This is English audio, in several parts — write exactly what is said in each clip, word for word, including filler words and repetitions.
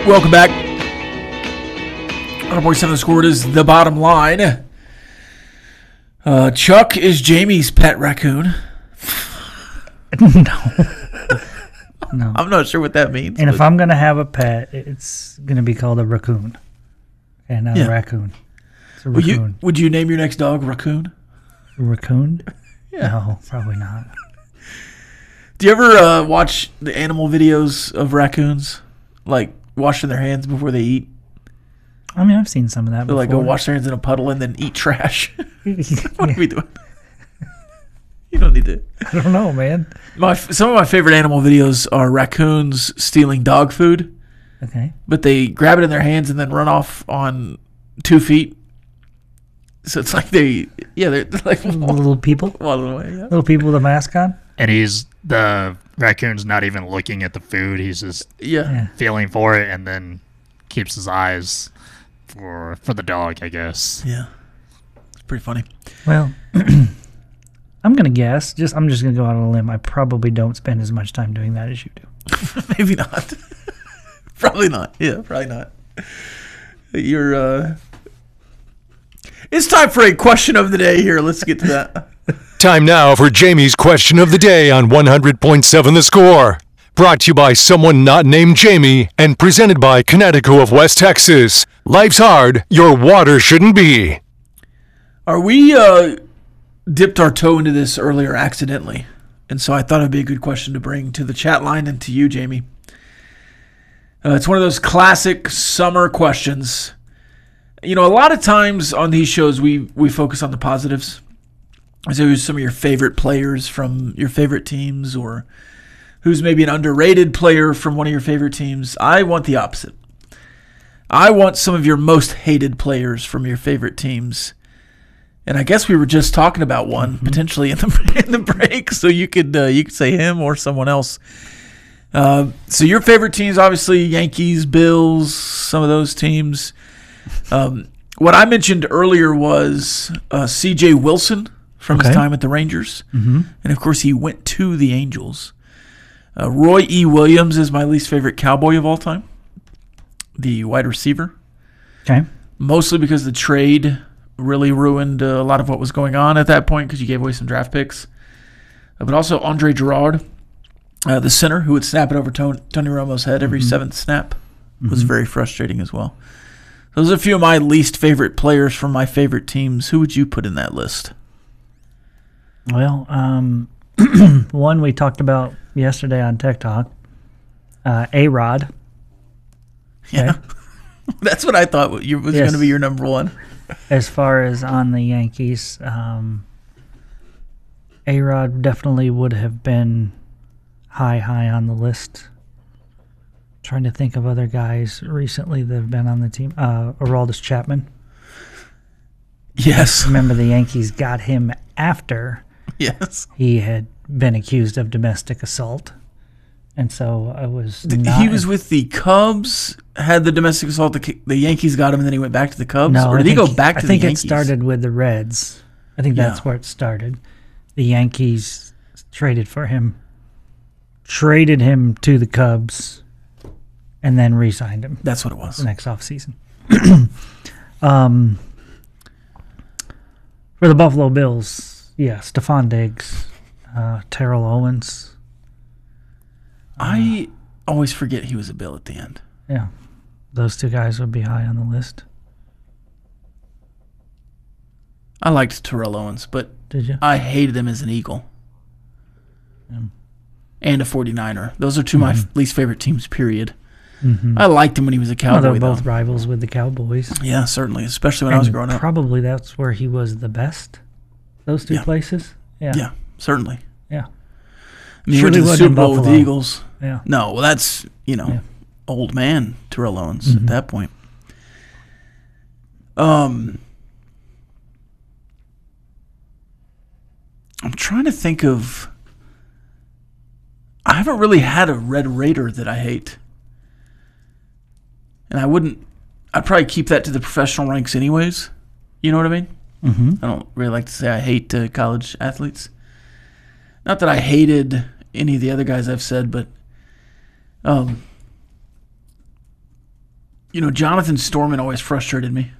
Welcome back. one hundred point seven The Score is the bottom line. Uh, Chuck is Jamie's pet raccoon. No. No. I'm not sure what that means. And but... if I'm going to have a pet, it's going to be called a raccoon. And not Yeah. a raccoon. It's a Would raccoon. you, would you name your next dog Raccoon? A raccoon? Yeah. No, probably not. Do you ever uh, watch the animal videos of raccoons? Like washing their hands before they eat? I mean, I've seen some of that They before. like go wash their hands in a puddle and then eat trash. What are we doing? You don't need to. I don't know, man. My Some of my favorite animal videos are raccoons stealing dog food, Okay. but they grab it in their hands and then run off on two feet. So it's like they, yeah, they're, they're like Little people. waddling away. Yeah. Little people with a mask on. And he's, the raccoon's not even looking at the food. He's just Yeah. Yeah. feeling for it and then keeps his eyes for for the dog, I guess. Yeah. It's pretty funny. Well, I'm going to guess. Just I'm just going to go out on a limb. I probably don't spend as much time doing that as you do. Maybe not. Probably not. Yeah, probably not. You're, uh... It's time for a question of the day here. Let's get to that. Time now for Jamie's question of the day on one hundred point seven The Score. Brought to you by someone not named Jamie and presented by Connecticut of West Texas. Life's hard, your water shouldn't be. Are we, uh... dipped our toe into this earlier accidentally, and so I thought it'd be a good question to bring to the chat line and to you, Jamie. Uh, it's one of those classic summer questions. You know, a lot of times on these shows we we focus on the positives. So who's some of your favorite players from your favorite teams, or who's maybe an underrated player from one of your favorite teams. I want the opposite. I want some of your most hated players from your favorite teams. And I guess we were just talking about one mm-hmm. potentially in the in the break, so you could uh, you could say him or someone else. Uh, so your favorite teams, obviously Yankees, Bills, some of those teams. Um, what I mentioned earlier was uh, C J Wilson from okay. his time at the Rangers, mm-hmm. and of course he went to the Angels. Uh, Roy E. Williams is my least favorite Cowboy of all time, the wide receiver. Okay, mostly because the trade really ruined uh, a lot of what was going on at that point because you gave away some draft picks. Uh, but also Andre Gerard, uh, the center who would snap it over Tony, Tony Romo's head every mm-hmm. seventh snap, was mm-hmm. very frustrating as well. Those are a few of my least favorite players from my favorite teams. Who would you put in that list? Well, um, one we talked about yesterday on Tech Talk, uh, A-Rod. Okay. Yeah, that's what I thought was yes. going to be your number one. As far as on the Yankees, um, A-Rod definitely would have been high, high on the list. Trying to think of other guys recently that have been on the team. Uh, Aroldis Chapman. Yes. Remember the Yankees got him after yes. he had been accused of domestic assault. And so I was the, not... He was with the Cubs, had the domestic assault, the, the Yankees got him, and then he went back to the Cubs? No, or did I he think, go back to I think the it Yankees? started with the Reds. I think that's yeah. where it started. The Yankees traded for him, traded him to the Cubs, and then re-signed him. That's what it was. The next offseason. um, for the Buffalo Bills, yeah, Stephon Diggs, uh, Terrell Owens. I always forget he was a Bill at the end. Yeah, those two guys would be high on the list. I liked Terrell Owens, but Did you? I hated him as an Eagle. Yeah. And a forty-niner. Those are two of mm-hmm. my least favorite teams, period. Mm-hmm. I liked him when he was a Cowboy, well, they're both though. rivals with the Cowboys. Yeah, certainly, especially when and I was growing up. Probably that's where he was the best, those two yeah. places. Yeah, yeah, certainly. Yeah. I mean, he went to the Super Bowl with the Eagles. Yeah. No, well, that's, you know, yeah. old man Terrell Owens mm-hmm. at that point. Um, I'm trying to think of... I haven't really had a Red Raider that I hate. And I wouldn't... I'd probably keep that to the professional ranks anyways. You know what I mean? Mm-hmm. I don't really like to say I hate uh, college athletes. Not that I hated any of the other guys I've said, but um, You know, Jonathan Storman always frustrated me.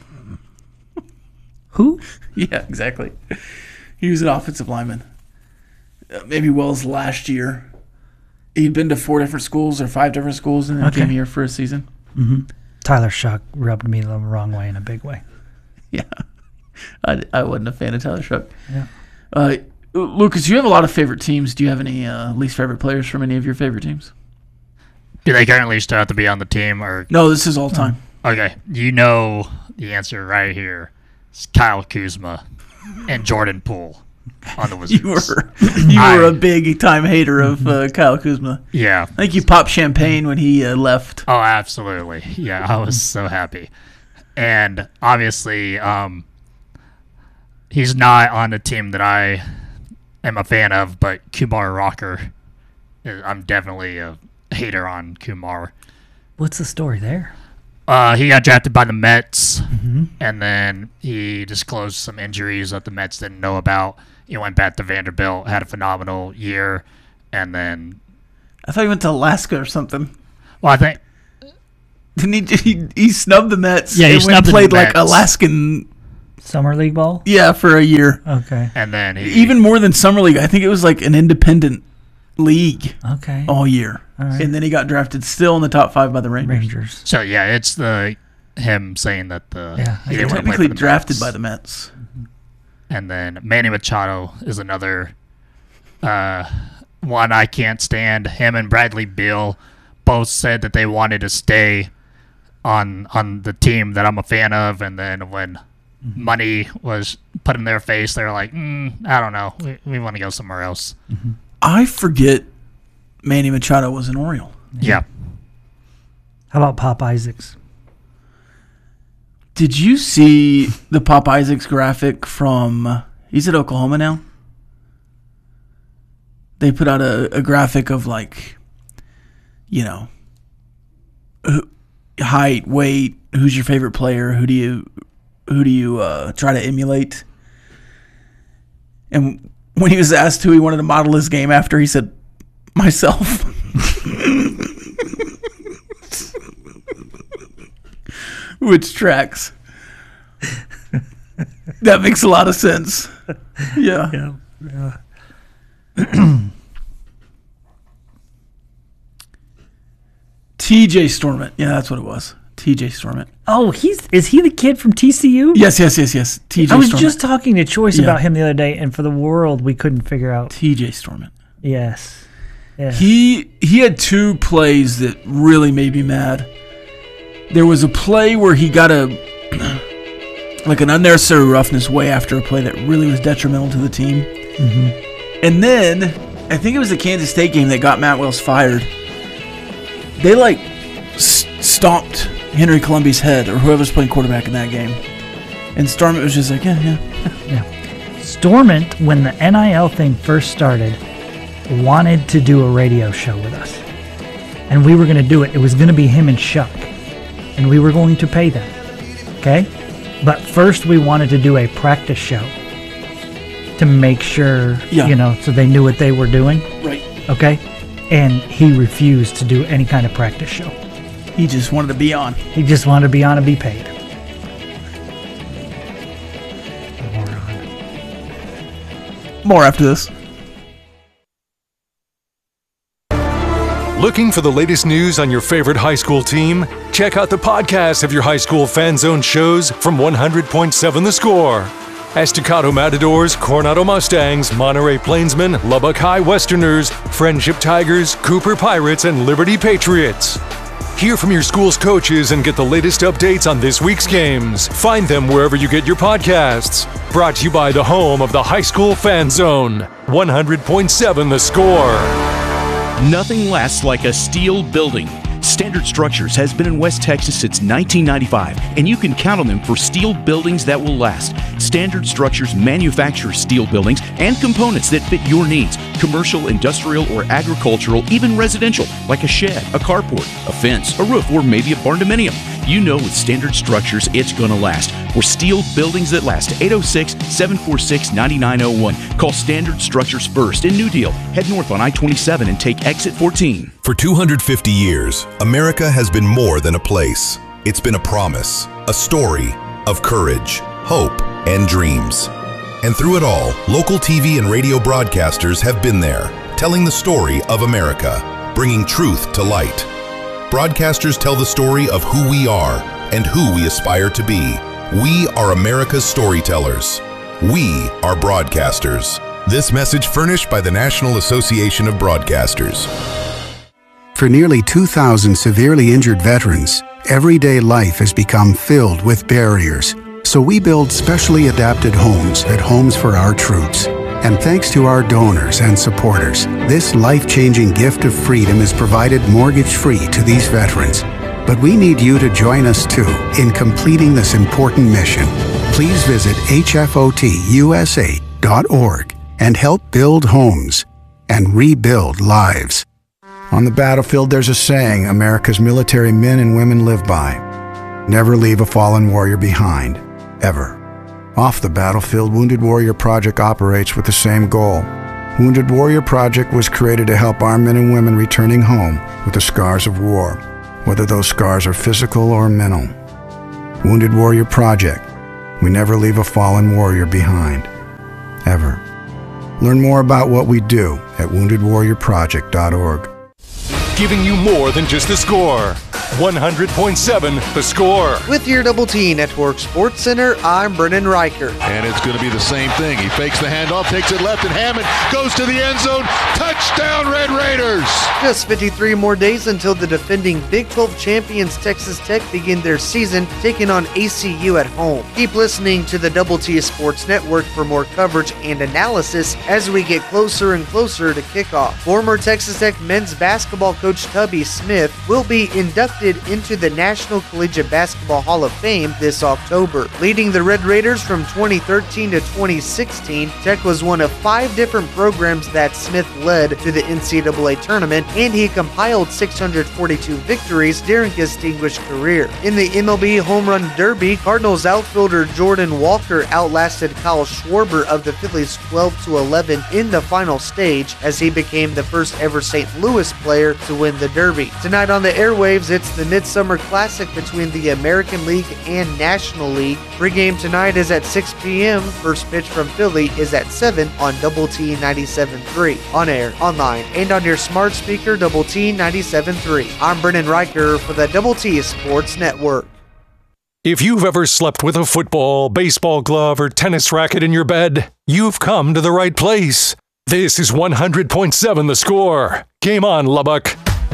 Who? Yeah, exactly. He was an offensive lineman. Uh, maybe Wells last year. He'd been to four different schools or five different schools and then Okay. came here for a season. Mm-hmm. Tyler Shuck rubbed me the wrong way in a big way. Yeah. I, I wasn't a fan of Tyler Shuck. Yeah. Uh, Lucas, you have a lot of favorite teams. Do you have any uh, least favorite players from any of your favorite teams? Do they currently still have to be on the team? Or No, this is all time. okay, you know the answer right here. It's Kyle Kuzma and Jordan Poole on the Wizards. You were you I- were a big time hater of uh, Kyle Kuzma. Yeah. I think you popped champagne when he uh, left. Oh, absolutely. Yeah, I was so happy. And obviously, um, he's not on a team that I am a fan of, but Kumar Rocker, I'm definitely a hater on Kumar. What's the story there? Uh, he got drafted by the Mets, Mm-hmm. and then he disclosed some injuries that the Mets didn't know about. He went back to Vanderbilt, had a phenomenal year, and then, I thought he went to Alaska or something. well, I think, Didn't he? He, he snubbed the Mets. Yeah, he and went snubbed and the played like Mets. Alaskan. Summer League ball? Yeah, for a year. Okay. and then he Even more than summer league. I think it was like an independent league Okay. all year. All right. And then he got drafted still in the top five by the Rangers. Rangers. So yeah, it's the him saying that the Yeah, I he get didn't it. want to play Technically for the drafted Mets. by the Mets. And then Manny Machado is another uh, one I can't stand. Him and Bradley Beal both said that they wanted to stay on on the team that I'm a fan of, and then when money was put in their face, they were like, mm, I don't know, we, we want to go somewhere else. I forget Manny Machado was an Oriole. Yeah. How about Pop Isaacs? Did you see the Pop Isaacs graphic from, uh, he's at Oklahoma now? They put out a, a graphic of like, you know, who, height, weight, who's your favorite player, who do you, who do you uh, try to emulate? And when he was asked who he wanted to model his game after, he said, myself. Which tracks. That makes a lot of sense. Yeah. Yeah. T J Stormont. Yeah, that's what it was. T J Stormont. Oh, he's is he the kid from T C U? Yes, yes, yes, yes. T J I was Stormont. just talking to Choice Yeah. about him the other day, and for the world, we couldn't figure out. T J Stormont. Yes. Yes. He he had two plays that really made me mad. There was a play where he got a like an unnecessary roughness way after a play that really was detrimental to the team. Mm-hmm. And then I think it was the Kansas State game that got Matt Wells fired. They like s- stomped Henry Colombi's head or whoever's playing quarterback in that game. And Stormont was just like, yeah, yeah. Stormont, when the N I L thing first started, wanted to do a radio show with us. And we were going to do it. It was going to be him and Shuck. And we were going to pay them. Okay? But first we wanted to do a practice show to make sure, Yeah. you know, so they knew what they were doing. Right. Okay? And he refused to do any kind of practice show. He just wanted to be on. He just wanted to be on and be paid. Moron. More after this. Looking for the latest news on your favorite high school team? Check out the podcast of your high school fan zone shows from one hundred point seven The Score. Estacado Matadors, Coronado Mustangs, Monterey Plainsmen, Lubbock High Westerners, Friendship Tigers, Cooper Pirates, and Liberty Patriots. Hear from your school's coaches and get the latest updates on this week's games. Find them wherever you get your podcasts. Brought to you by the home of the high school fan zone, one hundred point seven The Score. Nothing lasts like a steel building. Standard Structures has been in West Texas since nineteen ninety-five, and you can count on them for steel buildings that will last. Standard Structures manufactures steel buildings and components that fit your needs, commercial, industrial, or agricultural, even residential, like a shed, a carport, a fence, a roof, or maybe a barn-dominium. You know with Standard Structures it's going to last. For steel buildings that last, eight oh six, seven four six, nine nine oh one. Call Standard Structures first in New Deal. Head north on I twenty-seven and take exit fourteen. For two hundred fifty years, America has been more than a place. It's been a promise, a story of courage, hope, and dreams. And through it all, local T V and radio broadcasters have been there, telling the story of America, bringing truth to light. Broadcasters tell the story of who we are and who we aspire to be. We are America's storytellers. We are broadcasters. This message furnished by the National Association of Broadcasters. For nearly two thousand severely injured veterans, everyday life has become filled with barriers. So we build specially adapted homes at Homes for Our Troops. And thanks to our donors and supporters, this life-changing gift of freedom is provided mortgage-free to these veterans. But we need you to join us too in completing this important mission. Please visit H F O T U S A dot org and help build homes and rebuild lives. On the battlefield, there's a saying America's military men and women live by. Never leave a fallen warrior behind, ever. Off the battlefield, Wounded Warrior Project operates with the same goal. Wounded Warrior Project was created to help our men and women returning home with the scars of war, whether those scars are physical or mental. Wounded Warrior Project. We never leave a fallen warrior behind, ever. Learn more about what we do at wounded warrior project dot org. Giving you more than just the score. one hundred point seven The Score. With your Double T Network Sports Center, I'm Brennan Riker. And it's going to be the same thing. He fakes the handoff, takes it left, and Hammond goes to the end zone. Touchdown, Red Raiders! Just fifty-three more days until the defending Big twelve champions Texas Tech begin their season, taking on A C U at home. Keep listening to the Double T Sports Network for more coverage and analysis as we get closer and closer to kickoff. Former Texas Tech men's basketball coach Tubby Smith will be inducted into the National Collegiate Basketball Hall of Fame this October. Leading the Red Raiders from twenty thirteen to twenty sixteen, Tech was one of five different programs that Smith led to the N C double A tournament, and he compiled six hundred forty-two victories during his distinguished career. In the M L B Home Run Derby, Cardinals outfielder Jordan Walker outlasted Kyle Schwarber of the Phillies twelve to eleven in the final stage as he became the first ever Saint Louis player to win the Derby. Tonight on the airwaves, it's the Midsummer Classic between the American League and National League. Pre-game tonight is at six p.m. First pitch from Philly is at seven on Double T ninety-seven point three. On air, online, and on your smart speaker, Double T ninety-seven point three. I'm Brennan Riker for the Double T Sports Network. If you've ever slept with a football, baseball glove, or tennis racket in your bed, you've come to the right place. This is one hundred point seven The Score. Game on, Lubbock.